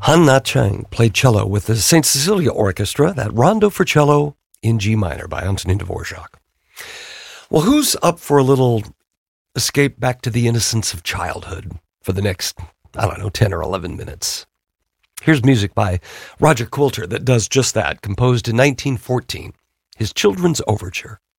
Han Na-chang played cello with the St. Cecilia Orchestra, that Rondo for Cello in G minor by Antonin Dvorak. Well, who's up for a little escape back to the innocence of childhood for the next, 10 or 11 minutes? Here's music by Roger Quilter that does just that, composed in 1914, his Children's Overture.